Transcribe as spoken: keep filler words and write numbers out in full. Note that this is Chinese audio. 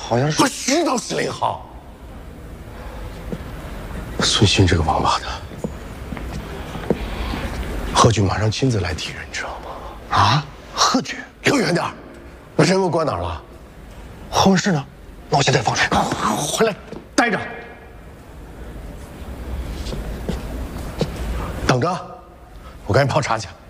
好像是徐导司令好。 孙鑫这个王八蛋，贺局马上亲自来提人，你知道吗？ 啊，贺局，离我远点儿。那人给我关哪儿了？ 候问室呢？那我现在放水。 回来，待着。等着，我赶紧泡茶去。